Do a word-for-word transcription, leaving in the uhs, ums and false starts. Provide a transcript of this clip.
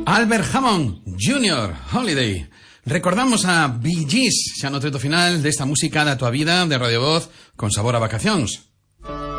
Albert Hammond júnior, Holiday. Recordamos a Bee Gees, xa no treto final desta música da tua vida de Radio Voz con sabor a vacacións.